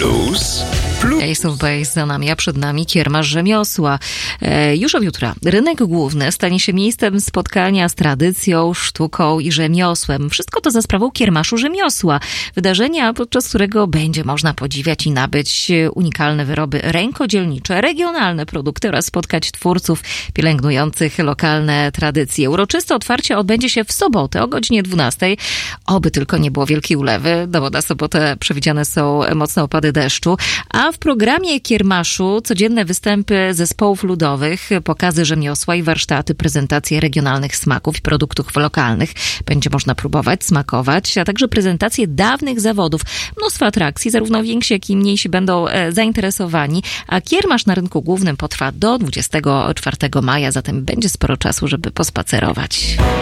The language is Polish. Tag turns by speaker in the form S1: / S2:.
S1: Plus.
S2: Ace of Base za nami, a przed nami kiermasz rzemiosła. Już od jutra rynek główny stanie się miejscem spotkania z tradycją, sztuką i rzemiosłem. Wszystko to za sprawą kiermaszu rzemiosła. Wydarzenia, podczas którego będzie można podziwiać i nabyć unikalne wyroby rękodzielnicze, regionalne produkty oraz spotkać twórców pielęgnujących lokalne tradycje. Uroczyste otwarcie odbędzie się w sobotę o godzinie 12. Oby tylko nie było wielkiej ulewy, bo na sobotę przewidziane są mocne opady deszczu. A w programie kiermaszu codzienne występy zespołów ludowych, pokazy rzemiosła i warsztaty, prezentacje regionalnych smaków i produktów lokalnych. Będzie można próbować, smakować, a także prezentacje dawnych zawodów. Mnóstwo atrakcji, zarówno więksi, jak i mniejsi będą zainteresowani, a kiermasz na rynku głównym potrwa do 24 maja, zatem będzie sporo czasu, żeby pospacerować.